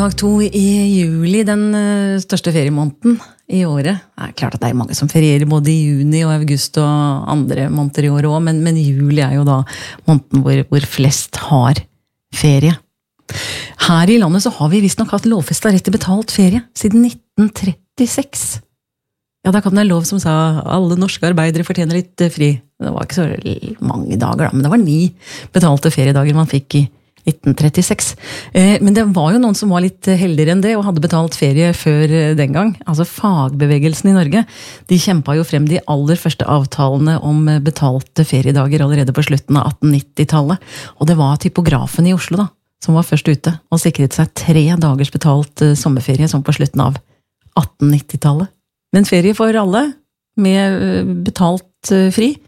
Dag 2 i juli, den største feriemåneden i året. Det klart at det mange som ferierer både i juni og august og andre måneder i året også, men juli jo da måneden hvor flest har ferie. Her i landet så har vi visst nok hatt lovfestet rett til betalt ferie siden 1936. Ja, da kom det en lov som sa alle norske arbeidere fortjener litt fri. Det var ikke så mange dager da, men det var 9 betalte feriedager man fikk i 1936. Men det var jo noen som var litt heldigere enn det, og hadde betalt ferie før den gang. Altså fagbevegelsen i Norge, de kjempet jo frem de aller første avtalene om betalte feriedager allerede på slutten av 1890-tallet. Og det var typografen i Oslo da, som var først ute, og sikret seg 3 dagers betalt sommerferie, som på slutten av 1890-tallet. Men ferie for alle, med betalt fri,